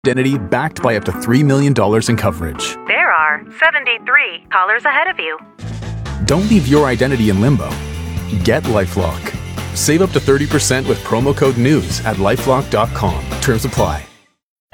Identity backed by up to $3 million in coverage. There are 73 callers ahead of you. Don't leave your identity in limbo. Get LifeLock. Save up to 30% with promo code NEWS at lifelock.com. Terms apply.